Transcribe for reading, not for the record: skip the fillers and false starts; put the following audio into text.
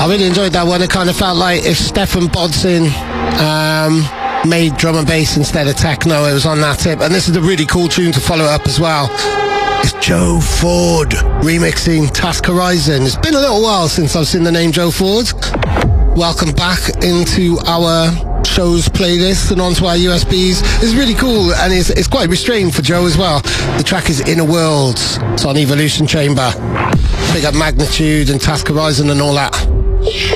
I really enjoyed that one. It kind of felt like if Stefan Bodson made drum and bass instead of techno, it was on that tip. And this is a really cool tune to follow up as well. It's Joe Ford remixing Task Horizon. It's been a little while since I've seen the name Joe Ford. Welcome back into our shows playlist and onto our USBs. It's really cool, and it's quite restrained for Joe as well. The track is Inner Worlds. It's on Evolution Chamber. Big up Magnitude and Task Horizon and all that.